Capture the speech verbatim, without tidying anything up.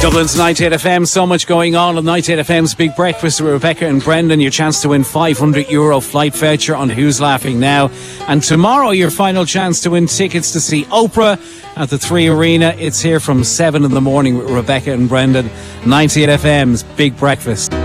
Dublin's ninety-eight F M, so much going on on ninety-eight F M's Big Breakfast with Rebecca and Brendan. Your chance to win five hundred euro flight voucher on Who's Laughing Now. And tomorrow, your final chance to win tickets to see Oprah at the Three Arena. It's here from seven in the morning with Rebecca and Brendan. ninety-eight F M's Big Breakfast.